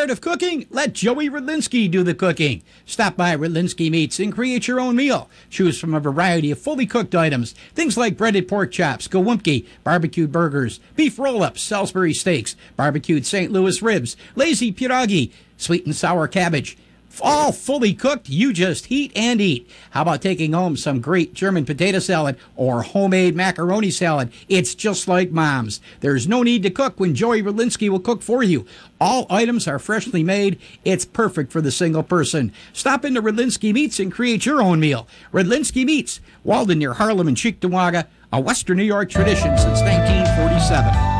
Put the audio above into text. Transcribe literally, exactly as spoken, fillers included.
art of cooking? Let Joey Radlinski do the cooking. Stop by Radlinski Meats and create your own meal. Choose from a variety of fully cooked items. Things like breaded pork chops, Gołąbki, barbecued burgers, beef roll-ups, Salisbury steaks, barbecued Saint Louis ribs, lazy pierogi, sweet and sour cabbage. All fully cooked, you just heat and eat. How about taking home some great German potato salad or homemade macaroni salad? It's just like Mom's. There's no need to cook when Joey Radlinski will cook for you. All items are freshly made. It's perfect for the single person. Stop into Radlinski Meats and create your own meal. Radlinski Meats, Walden near Harlem and Cheektowaga, a Western New York tradition since nineteen forty-seven.